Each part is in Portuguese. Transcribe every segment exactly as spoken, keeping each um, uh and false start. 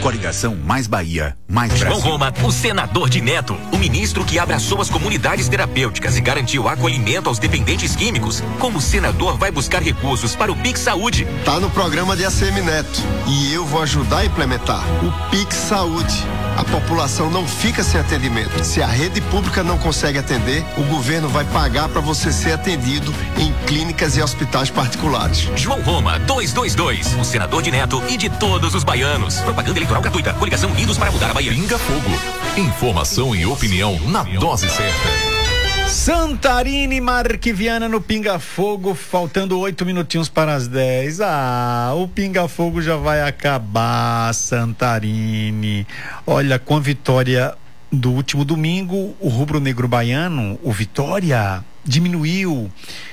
Coligação Mais Bahia, Mais Brasil. João Roma, o senador de Neto, o ministro que abraçou as comunidades terapêuticas e garantiu acolhimento aos dependentes químicos. Como senador, vai buscar recursos para o Pix Saúde. Tá no programa de A C M Neto e eu vou ajudar a implementar o Pix Saúde. A população não fica sem atendimento. Se a rede pública não consegue atender, o governo vai pagar para você ser atendido em clínicas e hospitais particulares. João Roma, duzentos e vinte e dois, o senador de Neto e de todos os baianos. Propaganda eleitoral gratuita. Coligação Unidos para mudar a Bahia. Pinga Fogo. Informação e opinião na dose certa. Santarine Marquiviana no Pinga Fogo, faltando oito minutinhos para as dez. Ah, o Pinga Fogo já vai acabar, Santarine. Olha, com a vitória do último domingo, o rubro-negro baiano, o Vitória, diminuiu,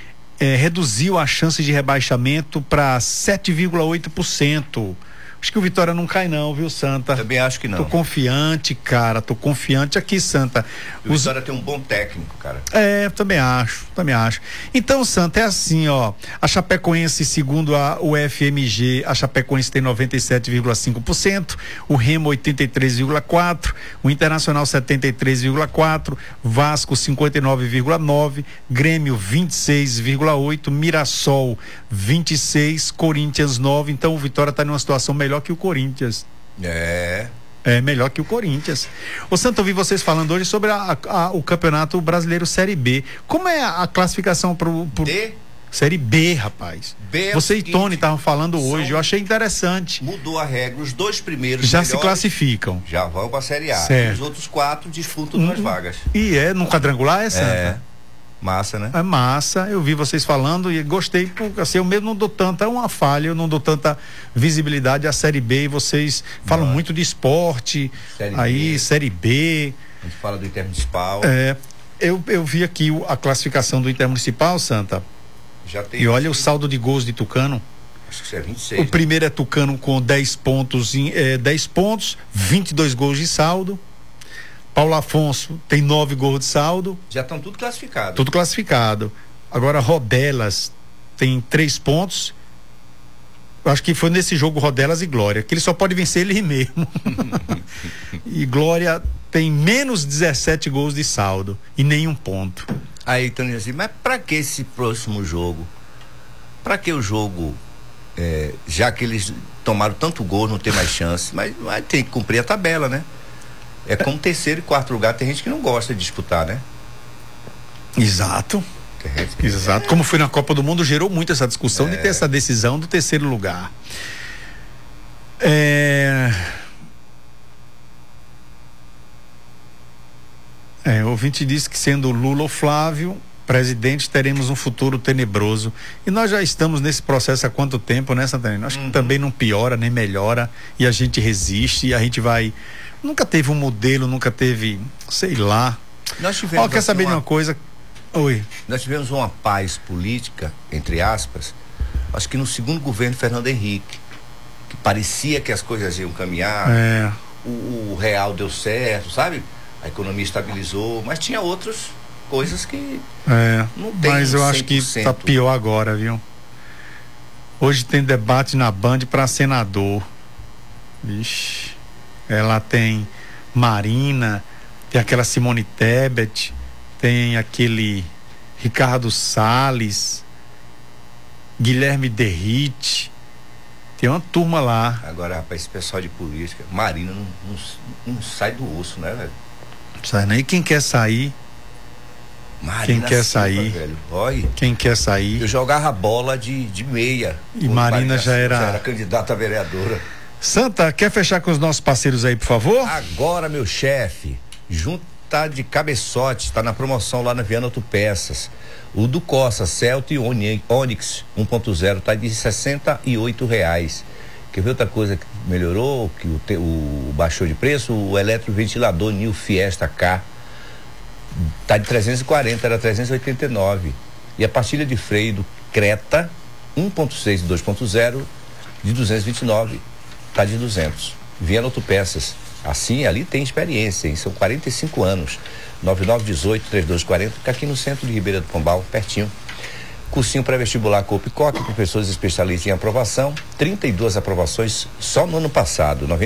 é, reduziu a chance de rebaixamento para sete vírgula oito por cento. Acho que o Vitória não cai não, viu, Santa? Também acho que não. Tô confiante, cara, tô confiante aqui, Santa. O Os... Vitória tem um bom técnico, cara. É, também acho, também acho. Então, Santa, é assim, ó, a Chapecoense, segundo a U F M G, a Chapecoense tem noventa e sete vírgula cinco por cento, o Remo oitenta e três vírgula quatro por cento, o Internacional setenta e três vírgula quatro por cento, Vasco cinquenta e nove vírgula nove por cento, Grêmio vinte e seis vírgula oito por cento, Mirassol vinte e seis por cento, Corinthians nove por cento. Então o Vitória tá numa situação melhor melhor que o Corinthians. É. É melhor que o Corinthians. Ô Santo, eu vi vocês falando hoje sobre a, a, o Campeonato Brasileiro Série B. Como é a, a classificação pro, pro... D? Série B, rapaz. B. Você e Tony estavam falando hoje, eu achei interessante. Mudou a regra, os dois primeiros já se classificam. Já vão pra Série A. Certo. Os outros quatro disputam hum, duas vagas. E é no quadrangular, é, Santa? É. Massa, né? É massa, eu vi vocês falando e gostei, porque assim, eu mesmo não dou tanta, é uma falha, eu não dou tanta visibilidade à Série B e vocês falam não. muito de esporte, série aí, B. Série B. A gente fala do Intermunicipal. É, eu, eu vi aqui o, a classificação do Intermunicipal, Santa, já tem e olha o saldo de gols de Tucano. Acho que é vinte e seis. O né? primeiro é Tucano com dez pontos, é, dez pontos, vinte e dois gols de saldo. Paulo Afonso tem nove gols de saldo. Já estão tudo classificado. Tudo classificado. Agora Rodelas tem três pontos. Eu acho que foi nesse jogo Rodelas e Glória, que ele só pode vencer ele mesmo. E Glória tem menos dezessete gols de saldo e nenhum ponto. Aí, Tony, assim, mas pra que esse próximo jogo? Pra que o jogo, é, já que eles tomaram tanto gol, não tem mais chance, mas, mas tem que cumprir a tabela, né? É como terceiro e quarto lugar, tem gente que não gosta de disputar, né? Exato. Que... Exato. Como foi na Copa do Mundo, gerou muito essa discussão é. de ter essa decisão do terceiro lugar. É... É, o ouvinte disse que sendo Lula ou Flávio presidente, teremos um futuro tenebroso. E nós já estamos nesse processo há quanto tempo, né, Santarino? Acho uhum. que também não piora, nem melhora, e a gente resiste, e a gente vai... Nunca teve um modelo, nunca teve, sei lá. Nós tivemos. Ó, quer saber de uma coisa? Oi. Nós tivemos uma paz política, entre aspas, acho que no segundo governo Fernando Henrique, que parecia que as coisas iam caminhar, é. o, o real deu certo, sabe? A economia estabilizou, mas tinha outras coisas que é, não tem. Mas eu acho que tá pior agora, viu? Hoje tem debate na Band para senador. Vixe. Ela tem Marina, tem aquela Simone Tebet, tem aquele Ricardo Salles, Guilherme Derrite, tem uma turma lá. Agora, rapaz, esse pessoal de política, Marina não, não, não sai do osso, né, velho? Sai nem quem quer sair. Marina quem quer Silva, sair? Velho. Olha, quem quer sair? Eu jogava bola de, de meia. E Marina, Marina já era... já era candidata a vereadora. Santa, quer fechar com os nossos parceiros aí, por favor? Agora, meu chefe, junta de cabeçote, está na promoção lá na Viana Autopeças. O do Costa, Celta e Onix um ponto zero está de sessenta e oito reais. Quer ver outra coisa que melhorou, que o, te, o baixou de preço? O eletroventilador New Fiesta K está de trezentos e quarenta, era trezentos e oitenta e nove. E a pastilha de freio do Creta um ponto seis e dois ponto zero de duzentos e vinte e nove. Tá de duzentos. Viana Autopeças. Assim, ali tem experiência, hein? São quarenta e cinco anos. nove nove um oito, três dois quatro zero, fica aqui no centro de Ribeira do Pombal, pertinho. Cursinho pré-vestibular Copicoque, professores especialistas em aprovação, trinta e duas aprovações só no ano passado.